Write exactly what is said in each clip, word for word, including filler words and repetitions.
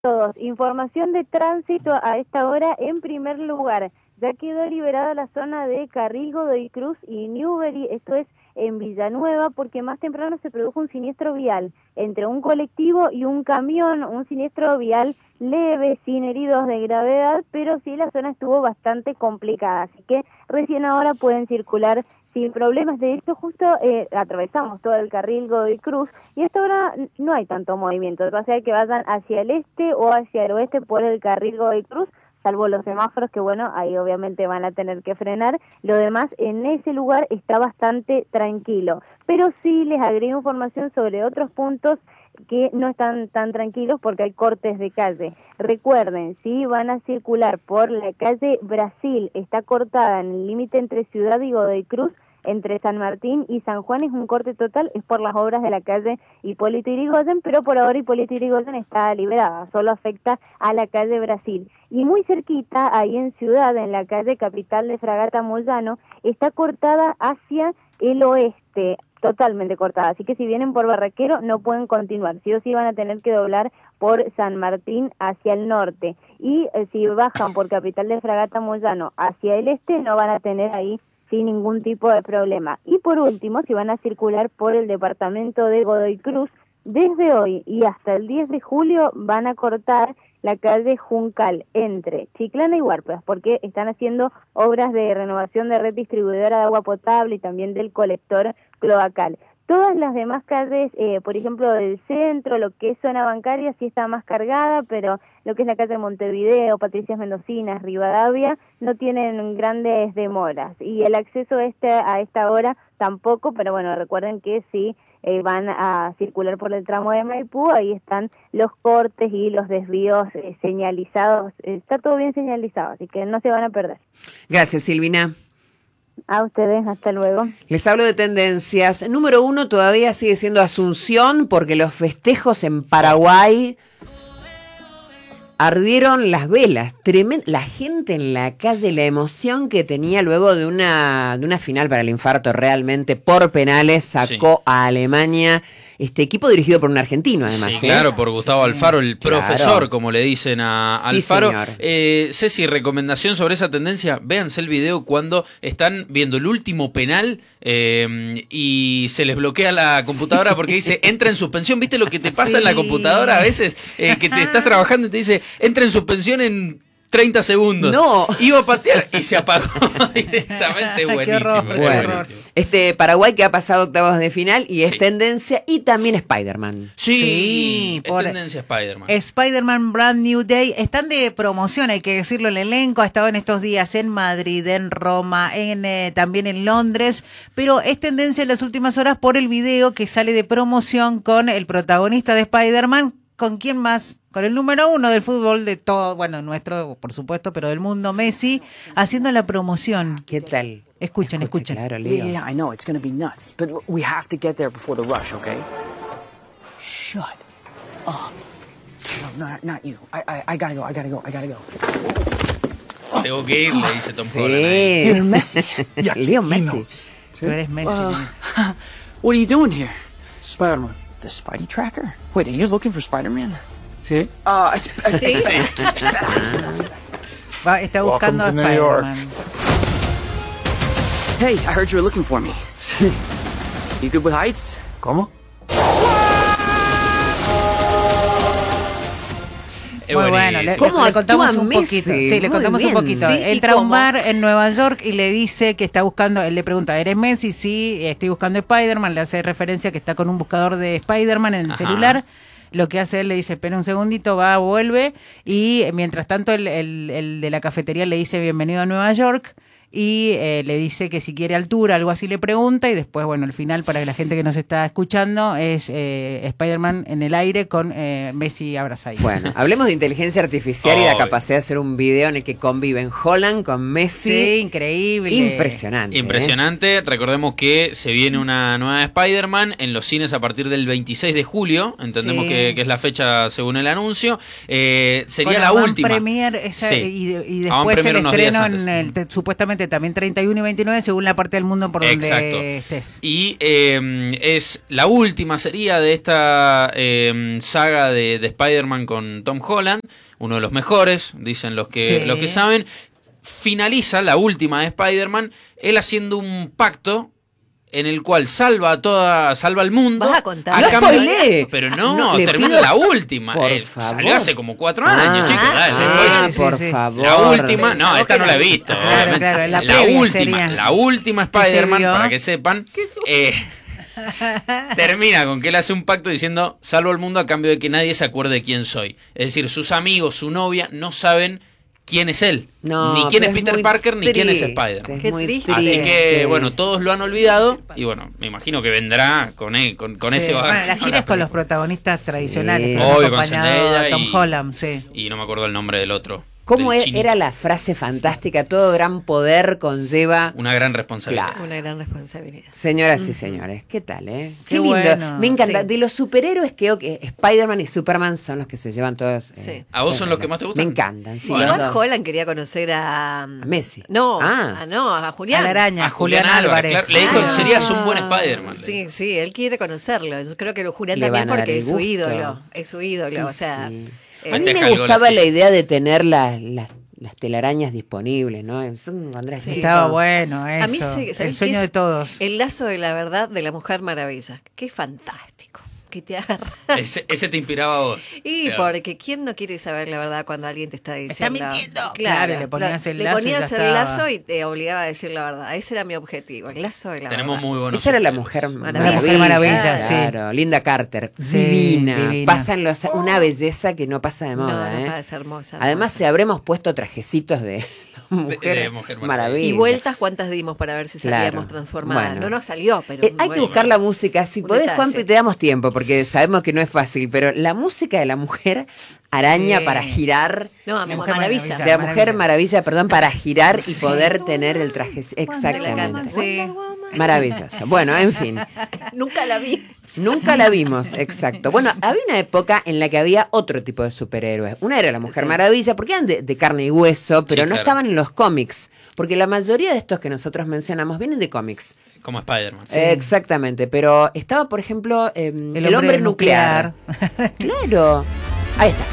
todos. Información de tránsito a esta hora. En primer lugar, ya quedó liberada la zona de Carril Godoy Cruz y Newbery, esto es en Villanueva, porque más temprano se produjo un siniestro vial entre un colectivo y un camión, un siniestro vial leve, sin heridos de gravedad, pero sí la zona estuvo bastante complicada, así que recién ahora pueden circular sin problemas. De hecho, justo eh, atravesamos todo el Carril Godoy Cruz y hasta ahora no hay tanto movimiento, o sea que vayan hacia el este o hacia el oeste por el Carril Godoy Cruz, salvo los semáforos que bueno, ahí obviamente van a tener que frenar. Lo demás en ese lugar está bastante tranquilo, pero sí les agrego información sobre otros puntos que no están tan tranquilos porque hay cortes de calle. Recuerden, si van a circular por la calle Brasil, está cortada en el límite entre Ciudad y Godoy Cruz, entre San Martín y San Juan, es un corte total, es por las obras de la calle Hipólito Yrigoyen, pero por ahora Hipólito Yrigoyen está liberada, solo afecta a la calle Brasil. Y muy cerquita, ahí en Ciudad, en la calle Capital de Fragata Moyano, está cortada hacia el oeste, totalmente cortada, así que si vienen por Barraquero no pueden continuar, sí o sí van a tener que doblar por San Martín hacia el norte, y eh, si bajan por Capital de Fragata Moyano hacia el este no van a tener ahí sin ningún tipo de problema. Y por último, si van a circular por el departamento de Godoy Cruz, desde hoy y hasta el diez de julio van a cortar la calle Juncal entre Chiclana y Huarpas, porque están haciendo obras de renovación de red distribuidora de agua potable y también del colector cloacal. Todas las demás calles, eh, por ejemplo, del centro, lo que es zona bancaria, sí está más cargada, pero lo que es la calle Montevideo, Patricias Mendocinas, Rivadavia, no tienen grandes demoras. Y el acceso a, este, a esta hora tampoco, pero bueno, recuerden que sí eh, van a circular por el tramo de Maipú, ahí están los cortes y los desvíos eh, señalizados, está todo bien señalizado, así que no se van a perder. Gracias, Silvina. A ustedes, hasta luego. Les hablo de tendencias. Número uno todavía sigue siendo Asunción, porque los festejos en Paraguay ardieron las velas. Tremendo. La gente en la calle, la emoción que tenía luego de una, de una final para el infarto, realmente por penales sacó sí. a Alemania. Este equipo dirigido por un argentino, además. Sí, ¿eh? claro, por Gustavo sí. Alfaro, el claro. profesor, como le dicen a Alfaro. Sí, eh, Ceci, recomendación sobre esa tendencia, véanse el video cuando están viendo el último penal eh, y se les bloquea la computadora sí. porque dice, entra en suspensión. ¿Viste lo que te pasa sí. en la computadora a veces? Eh, que te estás trabajando y te dice, entra en suspensión en treinta segundos. No. Iba a patear y se apagó directamente. Buenísimo. Qué horror, qué bueno. buenísimo. Este Paraguay que ha pasado octavos de final y es sí. tendencia, y también Spider-Man. Sí, sí, es por tendencia Spider-Man. Spider-Man Brand New Day. Están de promoción, hay que decirlo, el elenco ha estado en estos días en Madrid, en Roma, en eh, también en Londres, pero es tendencia en las últimas horas por el video que sale de promoción con el protagonista de Spider-Man. ¿Con quién más? Con el número uno del fútbol de todo, bueno, nuestro, por supuesto, pero del mundo, Messi, haciendo la promoción. ¿Qué tal? Escuchen, escuchen. Claro, Leo. Yeah, yeah, I know, it's going to be nuts, but we have to get there before the rush, okay? Shut up. No, no, not you. I, I, I gotta go, I gotta go, I gotta go. Tengo que ir, le dice Tom sí. Holland. Ahí. You're Messi. Yeah, Leo Messi. Tú eres Messi. Uh, what are you doing here? Spider-Man. The Spidey tracker? Wait, are you looking for Spider-Man? Sí. Uh, sí. Va, está buscando a Spider-Man. Hey, I heard you were looking for me. Sí. You good with heights? ¿Cómo? Muy bueno, le, ¿Cómo le contamos un Messi? poquito. Sí, le Muy contamos bien. un poquito. Sí, él trae un bar en Nueva York y le dice que está buscando, él le pregunta, ¿eres Messi? Sí, estoy buscando Spider-Man, le hace referencia que está con un buscador de Spider-Man en el Ajá. celular. Lo que hace él, le dice, espera un segundito, va, vuelve, y mientras tanto el, el, el de la cafetería le dice bienvenido a Nueva York, y eh, le dice que si quiere altura, algo así le pregunta, y después, bueno, el final para la gente que nos está escuchando es eh, Spider-Man en el aire con eh, Messi abrazadito. Bueno, hablemos de inteligencia artificial oh, y la capacidad de hacer un video en el que conviven Holland con Messi. Sí, increíble. Impresionante. Impresionante. ¿eh? Recordemos que se viene una nueva Spider-Man en los cines a partir del veintiséis de julio. Entendemos sí. que, que es la fecha según el anuncio. Eh, sería con la la última. Premier esa, sí. y, y después el estreno en el, te, supuestamente supuestamente también treinta y uno y veintinueve según la parte del mundo por donde Exacto. estés. Y eh, es la última sería de esta eh, saga de, de Spider-Man con Tom Holland, uno de los mejores, dicen los que, Sí. los que saben. Finaliza la última de Spider-Man, él haciendo un pacto en el cual salva a toda, salva al mundo. ¿Vas a contar? a No cambio- spoilee. Pero no, No, le termina pido- la última. Por Eh, favor. salió hace como cuatro años, Ah, chicos. dale, ah, después- sí, por sí. favor. La última, no, esta no la he que la- visto. Claro, obviamente. claro, la la previa última, sería. la última ¿Qué se Spider-Man, vio? para que sepan, eh, termina con que él hace un pacto diciendo salvo al mundo a cambio de que nadie se acuerde de quién soy. Es decir, sus amigos, su novia, no saben quién es él. No, ni quién pero es Peter muy Parker, ni quién es triste, Spider-Man. es Qué muy triste. Así triste. que, bueno, todos lo han olvidado y bueno, me imagino que vendrá con, él, con, con Sí, ese bueno, bagaje. la gira es con los protagonistas tradicionales, Sí. que han Obvio, con acompañado Zendaya a Tom y- Holland, sí. Y no me acuerdo el nombre del otro. ¿Cómo del e- chinito. era la frase fantástica? Todo gran poder conlleva... Una gran responsabilidad. Claro. Una gran responsabilidad. Señoras y señores, ¿qué tal, eh? Qué, Qué lindo. bueno. Me encanta. Sí. De los superhéroes, creo que Spider-Man y Superman son los que se llevan todos. eh, Sí. ¿A vos son los que más te gustan? Me encantan, sí. Bueno. los Igual dos. Holland quería conocer a... A Messi. No, Ah. a, no, a Julián. A la araña, A Julián, Julián Álvarez, Álvarez. claro. Le dijo, Ah. serías un buen Spider-Man. le Sí, sí, él quiere conocerlo. Yo creo que lo Julián Le también van a dar porque el es su gusto. ídolo. Es su ídolo, o Sí, sea... sí. eh, A mí Festeja me el gol gustaba así. la idea de tener las, las, las telarañas disponibles, ¿no? Es un- cuando eras Sí. chico. Estaba bueno eso. A mí se- el ¿sabés sueño qué de es? todos. El lazo de la verdad de la Mujer Maravilla. Qué fantástico. Que te agarra. Ese, ese te inspiraba a vos. Y Claro. porque ¿quién no quiere saber la verdad cuando alguien te está diciendo? mintiendo. Claro, Claro, le ponías el lazo y Le ya ponías el estaba. lazo y te obligaba a decir la verdad. Ese era mi objetivo, el lazo de la Tenemos verdad. muy buenos. Esa era la superhéroes. mujer Maravilla. maravilla. La Mujer Maravilla, sí. Claro, Linda Carter. Sí, divina. divina. Pasan los, una belleza que no pasa de No, moda, no, ¿eh? es hermosa. Además, hermosa. si habremos puesto trajecitos de mujer, de Mujer Maravilla. maravilla. Y vueltas, ¿cuántas dimos para ver si salíamos Claro. transformadas? Bueno. No nos salió, pero... Eh, hay que bueno. buscar la música. Si Un podés, detalle. Juanpi, te damos tiempo, porque sabemos que no es fácil, pero la música de la mujer araña Sí. para girar. No, La mi Mujer maravilla. Maravilla. De la mujer maravilla. maravilla, perdón, para girar y poder tener el traje. Exactamente. Sí. Maravilloso. Bueno, en fin. Nunca la vi. Nunca la vimos, exacto. Bueno, había una época en la que había otro tipo de superhéroes. Una era la Mujer Sí. Maravilla, porque eran de, de carne y hueso, pero Sí, no claro. estaban en los cómics. Porque la mayoría de estos que nosotros mencionamos vienen de cómics. Como Spider-Man. Eh, Exactamente, pero estaba, por ejemplo, eh, el, El hombre, hombre nuclear. Claro. Ahí está.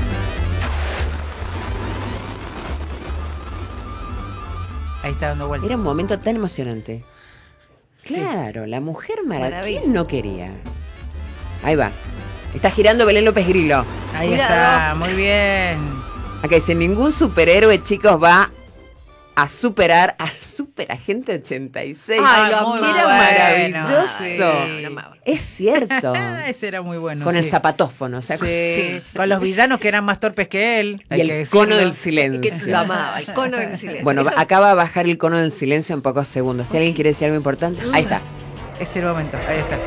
Ahí está dando vueltas. Era un momento tan emocionante. Claro, la Mujer Maravilla. Maravilla. ¿Quién no quería? Ahí va. Está girando Belén López Grillo. Ahí Cuidado. está, muy bien. Acá dice, ningún superhéroe, chicos, va a superar a Superagente ochenta y seis. Ay, Ah, lo muy amo. Era bueno, maravilloso. sí. Lo amaba. Es cierto. Ese era muy bueno. Con el sí. zapatófono, ¿se acuerdan? Sí. Con los villanos que eran más torpes que él. Y hay el que decirlo. cono del Que silencio. lo amaba, el cono del silencio. Bueno, Eso- acá va a bajar el cono del silencio en pocos segundos. Si alguien quiere decir algo importante, ahí está. Es el momento, ahí está.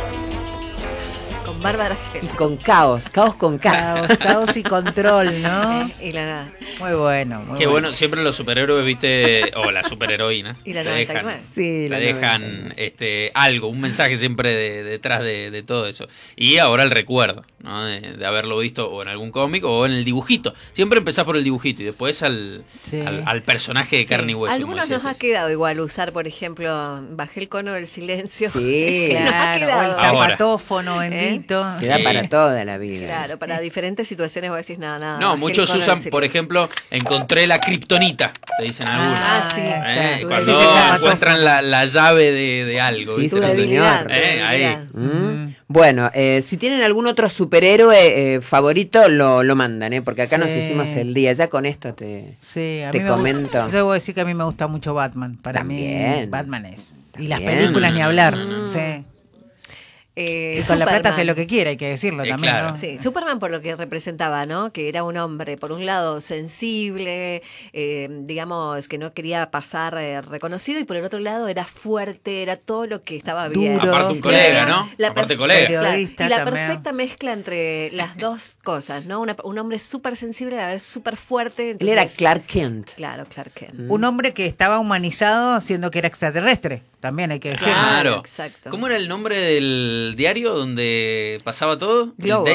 con Bárbara Y Gel. con caos, caos con caos. Caos, caos y control, ¿no? Y la nada. Muy bueno, muy Qué bueno, siempre los superhéroes, viste, o las superheroínas, Y la te noventa y dejan, nueve. Sí, te la dejan noventa y nueve. este, algo, un mensaje siempre de- detrás de, de todo eso. Y ahora el recuerdo, ¿no? De, de haberlo visto o en algún cómic o en el dibujito. Siempre empezás por el dibujito y después al, Sí. al, al personaje de carne y hueso. como Algunos decías nos ha vos. quedado igual usar, por ejemplo, bajé el cono del silencio. Sí. Nos ha Claro, o el quedado. Ahora. zapatófono bendito. Queda Sí. para toda la vida. Claro, para diferentes situaciones vos decís nada, nada. No, bajé muchos el cono usan, del por silencio. ejemplo, encontré la kriptonita, te dicen algunos. Ah, sí. ahí está. Eh, Tú cuando decís el zapatófono. encuentran la, la llave de, de algo. Sí, ¿viste? Tu sí, Entonces, debilidad, señor. tu Eh, ahí. debilidad. Mm. Bueno, eh, si tienen algún otro superhéroe eh, favorito, lo, lo mandan, ¿eh? Porque acá nos Sí. hicimos el día. Ya con esto te... Sí, a Te mí me gusta- comento. yo voy a decir que a mí me gusta mucho Batman. Para También. mí, Batman es. Y las También. películas No, ni no, no, hablar. no, no. Sí. Eh, Y con la plata Superman. hace lo que quiera, hay que decirlo Eh, también. claro. ¿no? Sí, Superman por lo que representaba, ¿no? Que era un hombre, por un lado, sensible, eh, digamos, que no quería pasar eh, reconocido, y por el otro lado era fuerte, era todo lo que estaba bien. Duro. Aparte un Claro. colega, ¿no? La Aparte perfe- colega. Claro, Periodista y la también. perfecta mezcla entre las dos cosas, ¿no? Una- un hombre súper sensible, a ver, súper fuerte. Él era entonces- Clark Kent. Claro, Clark Kent. Un hombre que estaba humanizado siendo que era extraterrestre. También hay que decirlo. Claro. exacto. ¿Cómo era el nombre del diario donde pasaba todo? El Globo. de-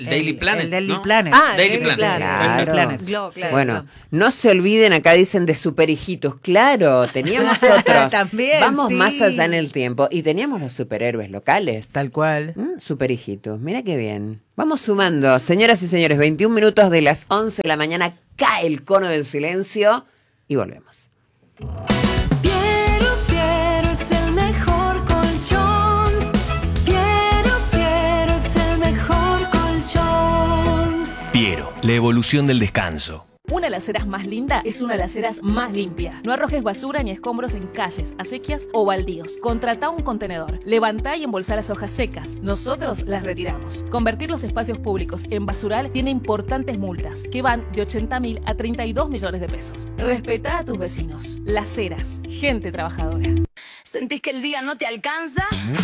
El Daily Planet. El Daily ¿no? Planet. Ah, Daily Daily Planet. Planet. Claro. Daily Planet. Glo- claro, Bueno, claro. no se olviden, acá dicen de superhijitos. Claro, teníamos otros. También, Vamos sí. más allá en el tiempo. Y teníamos los superhéroes locales. Tal cual. Mm, Superhijitos, mira qué bien. Vamos sumando, señoras y señores, veintiún minutos de las once de la mañana, cae el cono del silencio y volvemos. Piero, Piero es el mejor colchón. Piero, Piero es el mejor colchón. Piero, la evolución del descanso. Una alacera más linda es una alacera más limpia. No arrojes basura ni escombros en calles, acequias o baldíos. Contratá un contenedor. Levantá y embolsá las hojas secas. Nosotros las retiramos. Convertir los espacios públicos en basural tiene importantes multas que van de ochenta mil a treinta y dos millones de pesos. Respetá a tus vecinos. Laceras, gente trabajadora. ¿Sentís que el día no te alcanza?